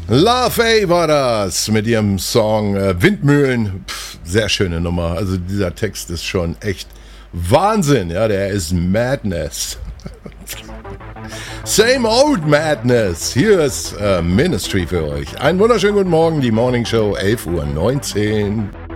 Love A war das mit ihrem Song Windmühlen. Sehr schöne Nummer. Also dieser Text ist schon echt Wahnsinn. Ja, der ist Madness. Same old Madness. Hier ist Ministry für euch. Einen wunderschönen guten Morgen, die Morning Show, 11:19 Uhr.